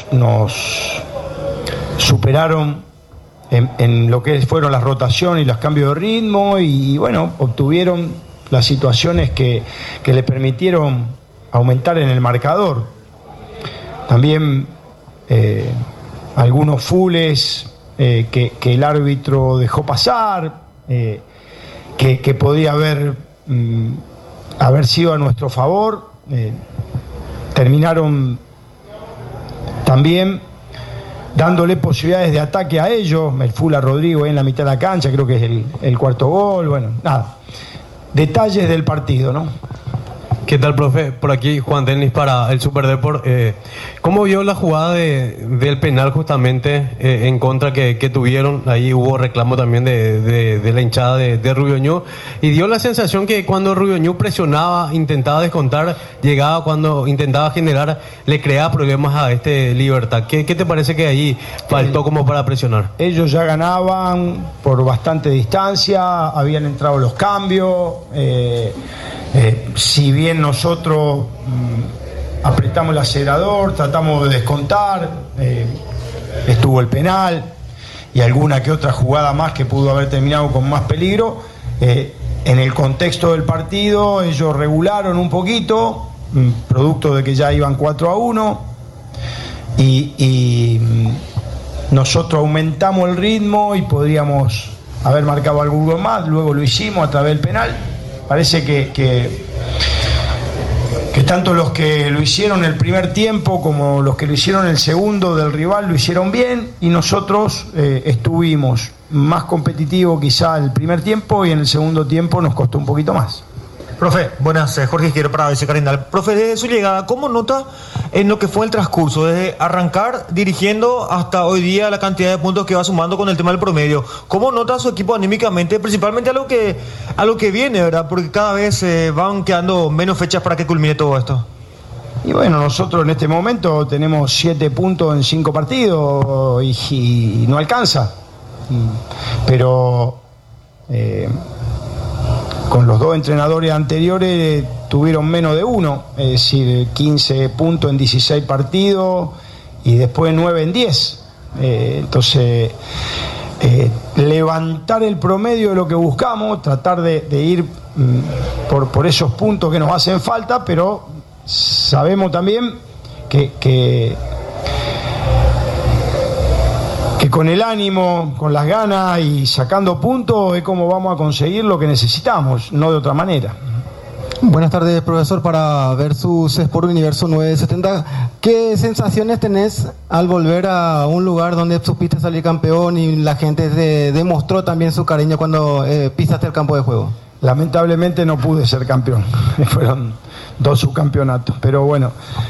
nos superaron en lo que fueron las rotaciones y los cambios de ritmo y bueno, obtuvieron las situaciones que le permitieron aumentar en el marcador. También algunos fules que el árbitro dejó pasar, que podía haber sido a nuestro favor, terminaron también dándole posibilidades de ataque a ellos. El full a Rodrigo en la mitad de la cancha, creo que es el cuarto gol. Bueno, nada, detalles del partido, ¿no? ¿Qué tal, profe? Por aquí Juan Denis para el Superdeport. ¿Cómo vio la jugada del penal justamente en contra que tuvieron? Ahí hubo reclamo también de la hinchada de Rubio Ñu. Y dio la sensación que cuando Rubio Ñu presionaba, intentaba descontar, llegaba cuando intentaba generar, le creaba problemas a Libertad. ¿Qué te parece que ahí faltó como para presionar? Ellos ya ganaban por bastante distancia, habían entrado los cambios. Si bien nosotros apretamos el acelerador, tratamos de descontar, estuvo el penal y alguna que otra jugada más que pudo haber terminado con más peligro, en el contexto del partido ellos regularon un poquito, producto de que ya iban 4-1 y nosotros aumentamos el ritmo y podríamos haber marcado algún gol más, luego lo hicimos a través del penal. Parece que tanto los que lo hicieron el primer tiempo como los que lo hicieron el segundo del rival lo hicieron bien y nosotros estuvimos más competitivos quizá el primer tiempo y en el segundo tiempo nos costó un poquito más. Profe, buenas, Jorge Izquierdo para ABC Cardenal. Profe, desde su llegada, ¿cómo nota en lo que fue el transcurso, desde arrancar dirigiendo hasta hoy día la cantidad de puntos que va sumando con el tema del promedio? ¿Cómo nota su equipo anímicamente, principalmente a lo que viene, ¿verdad? Porque cada vez van quedando menos fechas para que culmine todo esto. Y bueno, nosotros en este momento tenemos 7 puntos en 5 partidos y no alcanza. Pero con los 2 entrenadores anteriores tuvieron menos de 1, es decir, 15 puntos en 16 partidos y después 9 en 10. Entonces, levantar el promedio de lo que buscamos, tratar de ir por esos puntos que nos hacen falta, pero sabemos también que con el ánimo, con las ganas y sacando puntos es como vamos a conseguir lo que necesitamos, no de otra manera. Buenas tardes, profesor, para Versus Sport Universo 970. ¿Qué sensaciones tenés al volver a un lugar donde supiste salir campeón y la gente demostró también su cariño cuando pisaste el campo de juego? Lamentablemente no pude ser campeón, fueron 2 subcampeonatos, pero bueno,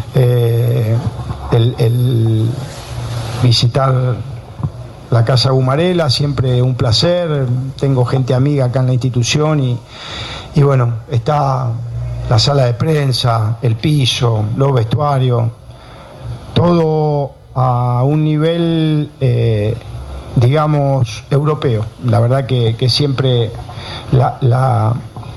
el visitar la Casa Gumarela siempre un placer, tengo gente amiga acá en la institución y bueno, está la sala de prensa, el piso, los vestuarios, todo a un nivel, digamos, europeo. La verdad que siempre la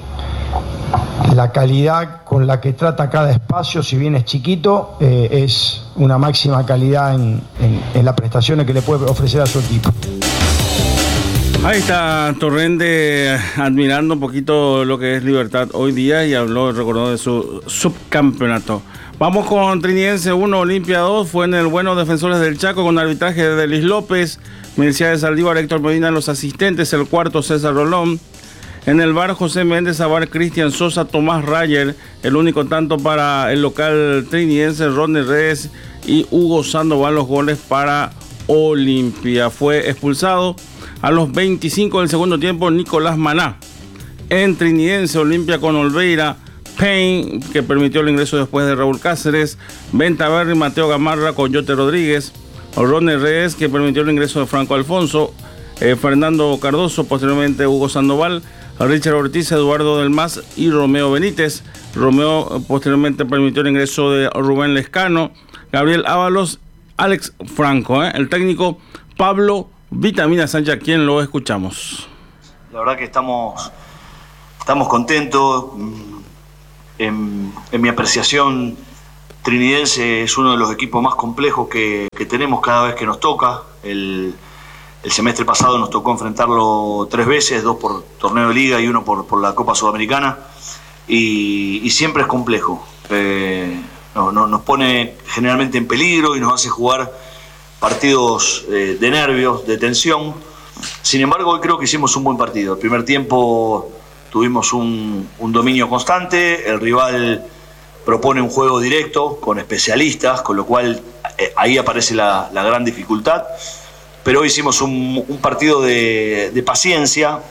calidad con la que trata cada espacio, si bien es chiquito, es una máxima calidad en las prestaciones que le puede ofrecer a su equipo. Ahí está Torrente admirando un poquito lo que es Libertad hoy día y recordó de su subcampeonato. Vamos con Trinidense 1, Olimpia 2, fue en el Buenos Defensores del Chaco con arbitraje de Delis López, Universidad de Saldívar, Héctor Medina, los asistentes, el cuarto César Rolón. En el bar José Méndez, Abar, Cristian Sosa, Tomás Rayer, el único tanto para el local trinidense, Rodney Reyes y Hugo Sandoval, los goles para Olimpia. Fue expulsado a los 25 del segundo tiempo Nicolás Maná. En Trinidense, Olimpia con Olveira, Payne, que permitió el ingreso después de Raúl Cáceres, Ventaverri, Mateo Gamarra con Yote Rodríguez, Rodney Reyes, que permitió el ingreso de Franco Alfonso, Fernando Cardoso, posteriormente Hugo Sandoval, Richard Ortiz, Eduardo Del Mas y Romeo Benítez. Romeo posteriormente permitió el ingreso de Rubén Lescano, Gabriel Ábalos, Alex Franco. El técnico Pablo Vitamina Sánchez, a quien lo escuchamos. La verdad que estamos contentos. En mi apreciación, Trinidense es uno de los equipos más complejos que tenemos cada vez que nos toca. El semestre pasado nos tocó enfrentarlo 3 veces, 2 por torneo de liga y 1 por la Copa Sudamericana, y siempre es complejo. Nos pone generalmente en peligro y nos hace jugar partidos de nervios, de tensión. Sin embargo, hoy creo que hicimos un buen partido. El primer tiempo tuvimos un dominio constante, el rival propone un juego directo con especialistas, con lo cual ahí aparece la gran dificultad. Pero hoy hicimos un partido de paciencia.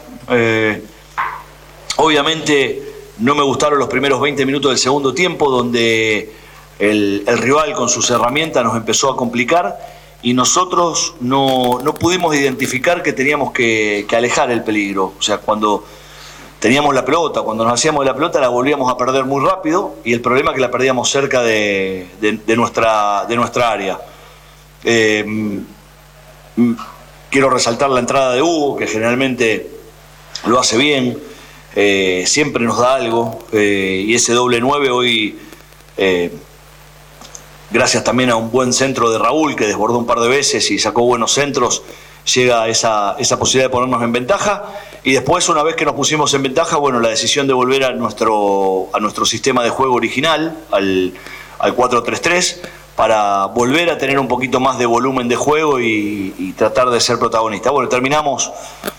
Obviamente no me gustaron los primeros 20 minutos del segundo tiempo, donde el rival con sus herramientas nos empezó a complicar y nosotros no pudimos identificar que teníamos que alejar el peligro. O sea, cuando teníamos la pelota, cuando nos hacíamos de la pelota, la volvíamos a perder muy rápido, y el problema es que la perdíamos cerca de nuestra área. Quiero resaltar la entrada de Hugo, que generalmente lo hace bien, siempre nos da algo, y ese doble 9 hoy, gracias también a un buen centro de Raúl, que desbordó un par de veces y sacó buenos centros, llega esa posibilidad de ponernos en ventaja. Y después, una vez que nos pusimos en ventaja, bueno, la decisión de volver a nuestro sistema de juego original, al 4-3-3, para volver a tener un poquito más de volumen de juego y tratar de ser protagonista. Bueno, terminamos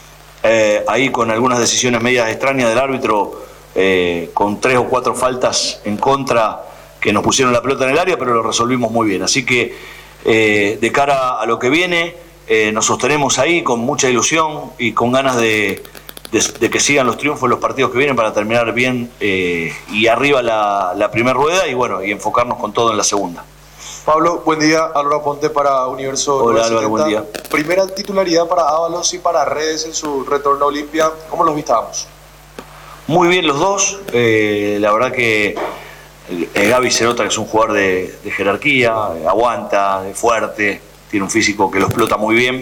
ahí con algunas decisiones medias extrañas del árbitro, con 3 o 4 faltas en contra que nos pusieron la pelota en el área, pero lo resolvimos muy bien. Así que de cara a lo que viene, nos sostenemos ahí con mucha ilusión y con ganas de que sigan los triunfos en los partidos que vienen para terminar bien y arriba la primera rueda y bueno, y enfocarnos con todo en la segunda. Pablo, buen día. Álvaro Ponte para Universo. Hola 970. Álvaro, buen día. Primera titularidad para Ábalos y para Redes en su retorno a Olimpia. ¿Cómo los vistamos? Muy bien los dos. La verdad que Gaby se nota que es un jugador de jerarquía, aguanta, fuerte, tiene un físico que lo explota muy bien.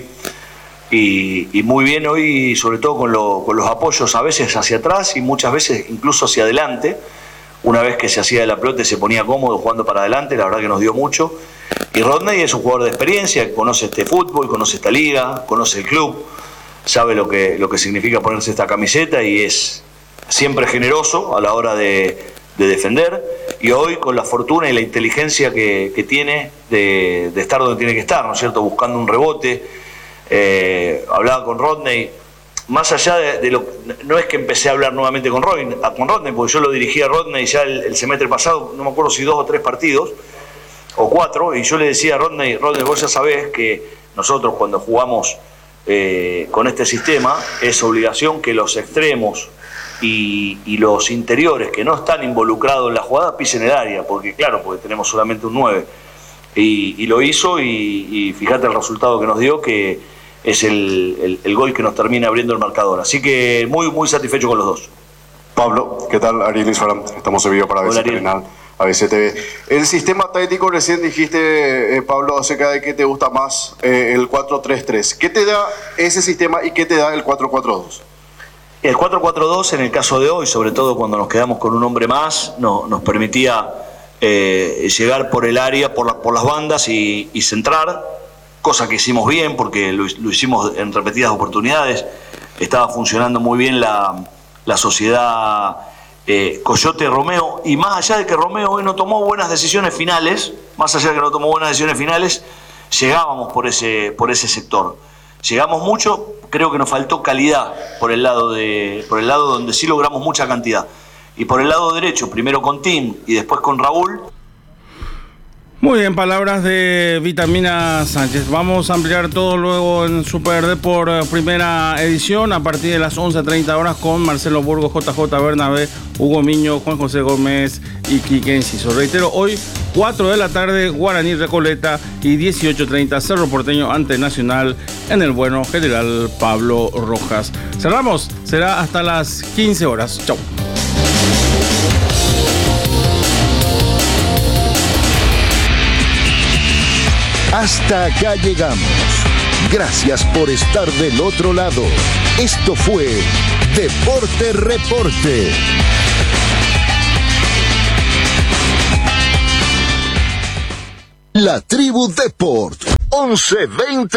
Y muy bien hoy, sobre todo con los apoyos a veces hacia atrás y muchas veces incluso hacia adelante. Una vez que se hacía de la pelota y se ponía cómodo jugando para adelante, la verdad que nos dio mucho. Y Rodney es un jugador de experiencia, que conoce este fútbol, conoce esta liga, conoce el club, sabe lo que significa ponerse esta camiseta y es siempre generoso a la hora de defender. Y hoy con la fortuna y la inteligencia que tiene de estar donde tiene que estar, ¿no es cierto? Buscando un rebote. Hablaba con Rodney. Más allá de lo... No es que empecé a hablar nuevamente con Rodney, porque yo lo dirigí a Rodney ya el semestre pasado, no me acuerdo si 2 o 3 partidos, o 4, y yo le decía a Rodney, vos ya sabés que nosotros cuando jugamos con este sistema, es obligación que los extremos y los interiores que no están involucrados en la jugada pisen el área, porque tenemos solamente un 9. Y lo hizo y fíjate el resultado que nos dio, que es el gol que nos termina abriendo el marcador. Así que muy, muy satisfecho con los dos. Pablo, ¿qué tal? Ariel Isfarán, estamos en vivo para ABC Penal, ABC TV. El sistema táctico, recién dijiste, Pablo, acerca de que te gusta más el 4-3-3. ¿Qué te da ese sistema y qué te da el 4-4-2? El 4-4-2, en el caso de hoy, sobre todo cuando nos quedamos con un hombre más, nos permitía llegar por el área, por las bandas y centrar, cosa que hicimos bien porque lo hicimos en repetidas oportunidades. Estaba funcionando muy bien la sociedad Coyote-Romeo, y más allá de que Romeo hoy no tomó buenas decisiones finales, llegábamos por ese sector. Llegamos mucho, creo que nos faltó calidad por el lado donde sí logramos mucha cantidad. Y por el lado derecho, primero con Tim y después con Raúl. Muy bien, palabras de Vitamina Sánchez. Vamos a ampliar todo luego en Super Deport primera edición a partir de las 11:30 horas con Marcelo Burgos, JJ Bernabé, Hugo Miño, Juan José Gómez y Quique Enciso. Reitero, hoy 4 de la tarde Guaraní Recoleta y 18:30 Cerro Porteño ante Nacional en el bueno General Pablo Rojas. Cerramos, será hasta las 15 horas. Chau. Hasta acá llegamos. Gracias por estar del otro lado. Esto fue Deporte Reporte. La Tribu Deport 11-20